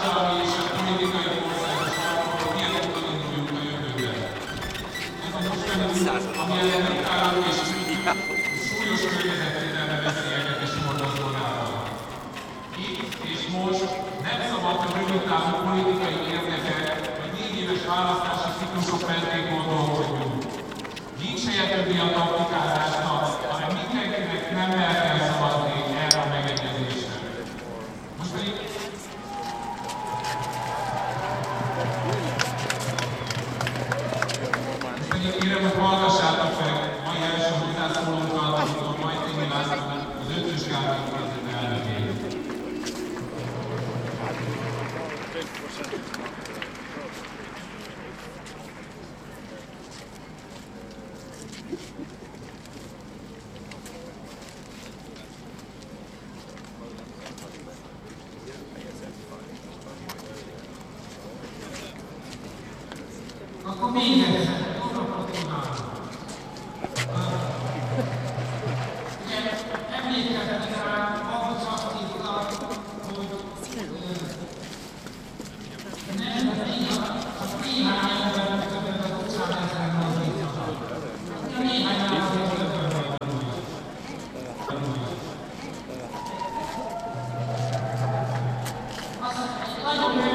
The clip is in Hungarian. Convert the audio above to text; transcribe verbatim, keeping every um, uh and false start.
társadalmi és a politikai országos harcból miért tudod induljunk a jövőben. Ez a mostani, ami ellen diktálunk és súlyos környezetvédelmi veszélyeket is hordoz magával. Itt és most nem szabad a rövidtávú politikai érdekek, vagy négy éves választási ciklusok mentén gondolkodjunk. Nincs helye többi a taktikázásnak, hanem mindenkinek nem el kell szavazni erre a megegyezésre. Most pedig Most pedig kérem, hogy hallgassátok meg mai első hozzászólónkat, a Majtényi László, az ötös Gábor intézet elnökét. Akkor még egyszer, jó napot kívánok!